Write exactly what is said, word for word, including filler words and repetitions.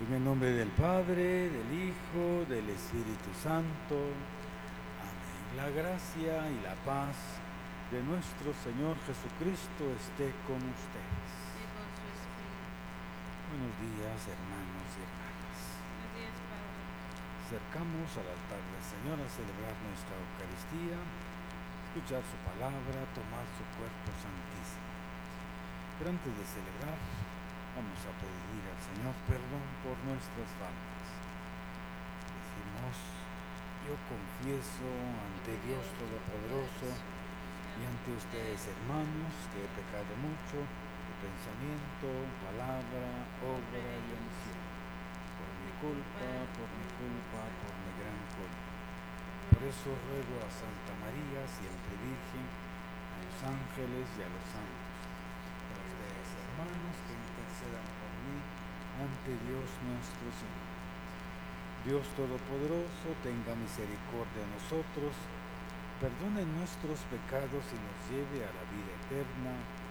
En el nombre del Padre, del Hijo, del Espíritu Santo. Amén. La gracia y la paz de nuestro Señor Jesucristo esté con ustedes. Y con su espíritu. Buenos días, hermanos y hermanas. Buenos días, Padre. Acercamos al altar del Señor a celebrar nuestra Eucaristía, escuchar su palabra, tomar su cuerpo santísimo. Pero antes de celebrar, vamos a pedir al Señor perdón por nuestras faltas. Decimos: yo confieso ante Dios Todopoderoso y ante ustedes, hermanos, que he pecado mucho de pensamiento, palabra, obra y omisión, por mi culpa, por mi culpa, por mi gran culpa. Por eso ruego a Santa María, siempre Virgen, a los ángeles y a los santos, a ustedes, hermanos, que intercedan por mí ante Dios nuestro Señor. Dios Todopoderoso, tenga misericordia de nosotros, perdone nuestros pecados y nos lleve a la vida eterna.